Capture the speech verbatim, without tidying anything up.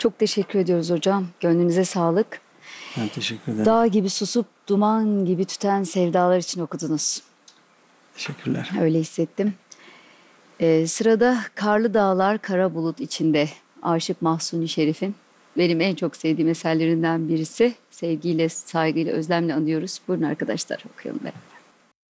Çok teşekkür ediyoruz hocam. Gönlünüze sağlık. Ben teşekkür ederim. Dağ gibi susup duman gibi tüten sevdalar için okudunuz. Teşekkürler. Öyle hissettim. Ee, sırada Karlı Dağlar Kara Bulut içinde Aşık Mahzuni Şerif'in benim en çok sevdiğim eserlerinden birisi. Sevgiyle, saygıyla, özlemle anıyoruz. Buyurun arkadaşlar, okuyalım beraber.